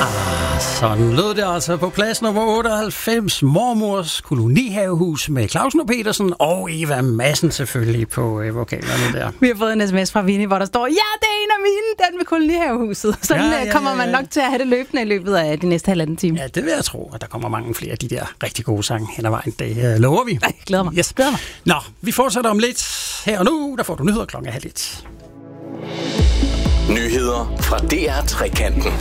Sådan lød det altså på plads nummer 98, Mormors kolonihavehus med Clausen og Petersen og Eva Madsen selvfølgelig på vokalerne der. Vi har fået en sms fra Vinnie, hvor der står, ja, det er en af mine, den med kolonihavehuset. Sådan kommer man nok til at have det løbende i løbet af de næste halvanden time. Ja, det vil jeg tro, at der kommer mange flere af de der rigtig gode sange hen ad vejen. Det lover vi. Jeg glæder mig. Yes. Glæder mig. Nå, vi fortsætter om lidt. Her og nu, der får du nyheder klokken 1:30. Nyheder fra DR Trekanten.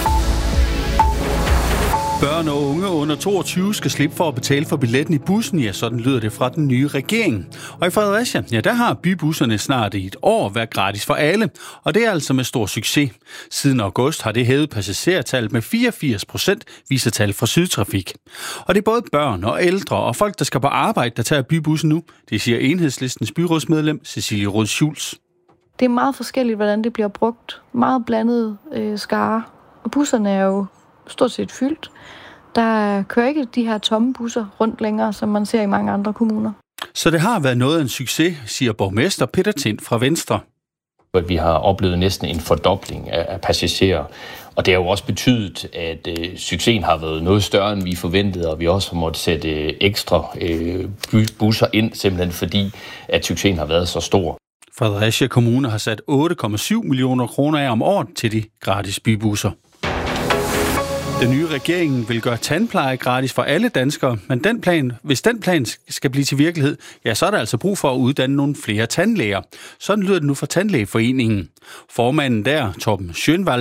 Børn og unge under 22 skal slippe for at betale for billetten i bussen. Ja, sådan lyder det fra den nye regering. Og i Fredericia, ja, der har bybusserne snart i et år været gratis for alle. Og det er altså med stor succes. Siden august har det hævet passagertallet med 84%, viser tal fra Sydtrafik. Og det er både børn og ældre og folk, der skal på arbejde, der tager bybussen nu. Det siger Enhedslistens byrådsmedlem Cecilie Rød Schulz. Det er meget forskelligt, hvordan det bliver brugt. Meget blandet skare. Og busserne er jo stort set fyldt. Der kører ikke de her tomme busser rundt længere, som man ser i mange andre kommuner. Så det har været noget af en succes, siger borgmester Peter Tind fra Venstre. Vi har oplevet næsten en fordobling af passagerer, og det har jo også betydet, at succesen har været noget større, end vi forventede, og vi også har måttet sætte ekstra busser ind, simpelthen fordi, at succesen har været så stor. Fredericia Kommune har sat 8,7 millioner kroner af om året til de gratis bybusser. Den nye regering vil gøre tandpleje gratis for alle danskere, men hvis den plan skal blive til virkelighed, ja, så er der altså brug for at uddanne nogle flere tandlæger. Sådan lyder det nu fra Tandlægeforeningen. Formanden der, Torben Schönwald,